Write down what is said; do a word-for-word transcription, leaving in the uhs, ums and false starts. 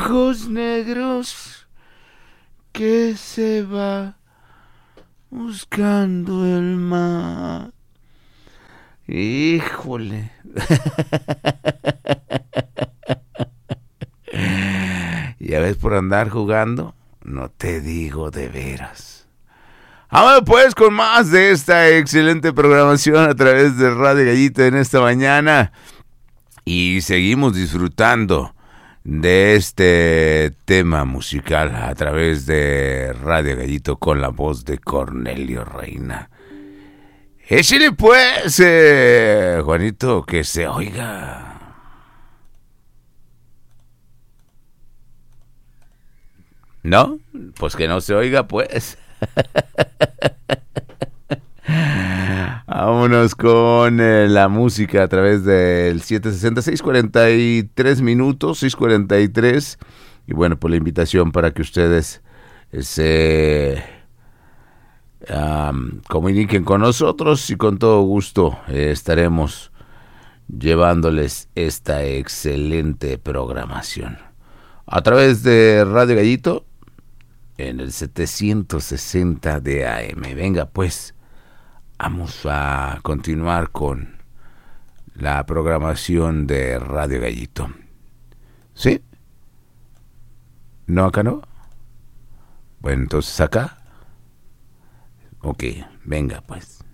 ojos negros que se va buscando el mar. Híjole. Ya ves, por andar jugando, no te digo de veras. Vamos pues con más de esta excelente programación a través de Radio Gallito en esta mañana. Y seguimos disfrutando de este tema musical a través de Radio Gallito con la voz de Cornelio Reina. Échale pues, eh, Juanito, que se oiga. ¿No? Pues que no se oiga, pues. Vámonos con eh, la música a través del siete sesenta, seiscientos cuarenta y tres minutos, seiscientos cuarenta y tres. Y bueno, pues la invitación para que ustedes eh, se um, comuniquen con nosotros y con todo gusto eh, estaremos llevándoles esta excelente programación. A través de Radio Gallito en el setecientos sesenta de A M. Venga pues. Vamos a continuar con la programación de Radio Gallito. ¿Sí? ¿No, acá no? Bueno, entonces acá. Ok, venga pues.